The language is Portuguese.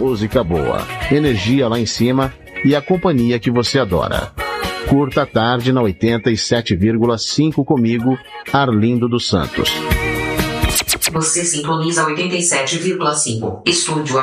música boa, energia lá em cima e a companhia que você adora. Curta a tarde na 87,5 comigo, Arlindo dos Santos. Você sintoniza 87,5. Estúdio